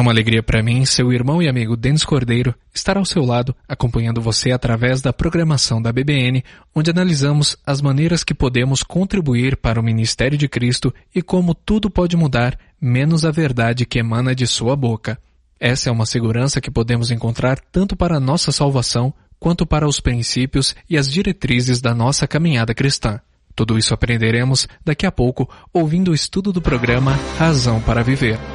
uma alegria para mim, seu irmão e amigo Denis Cordeiro, estar ao seu lado, acompanhando você através da programação da BBN, onde analisamos as maneiras que podemos contribuir para o ministério de Cristo e como tudo pode mudar, menos a verdade que emana de sua boca. Essa é uma segurança que podemos encontrar tanto para a nossa salvação, quanto para os princípios e as diretrizes da nossa caminhada cristã. Tudo isso aprenderemos daqui a pouco, ouvindo o estudo do programa Razão para Viver.